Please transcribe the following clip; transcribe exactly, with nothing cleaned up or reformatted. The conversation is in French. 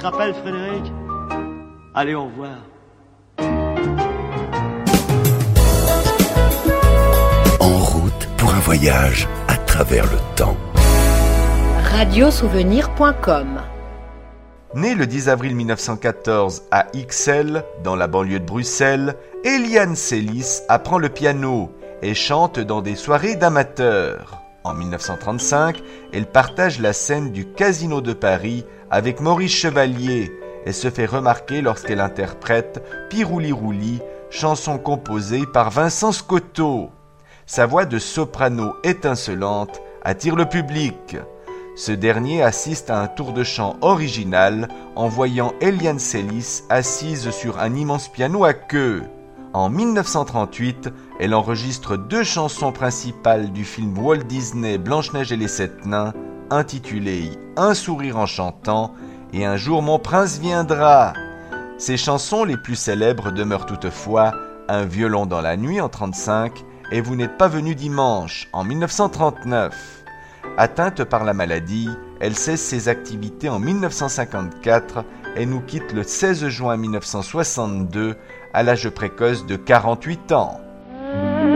te rappelles, Frédéric? Allez, au revoir. En route pour un voyage à travers le temps. radiosouvenir point com. Née le dix avril mille neuf cent quatorze à Ixelles, dans la banlieue de Bruxelles, Eliane Celis apprend le piano et chante dans des soirées d'amateurs. En mille neuf cent trente-cinq, elle partage la scène du Casino de Paris avec Maurice Chevalier et se fait remarquer lorsqu'elle interprète Pirouli Rouli, chanson composée par Vincent Scotto. Sa voix de soprano étincelante attire le public. Ce dernier assiste à un tour de chant original en voyant Eliane Celis assise sur un immense piano à queue. En mille neuf cent trente-huit, elle enregistre deux chansons principales du film Walt Disney Blanche-Neige et les Sept Nains, intitulées Un sourire en chantant et Un jour mon prince viendra. Ses chansons les plus célèbres demeurent toutefois Un violon dans la nuit en trente-cinq et Vous n'êtes pas venu dimanche en mille neuf cent trente-neuf. Atteinte par la maladie, elle cesse ses activités en mille neuf cent cinquante-quatre et nous quitte le seize juin mille neuf cent soixante-deux à l'âge précoce de quarante-huit ans.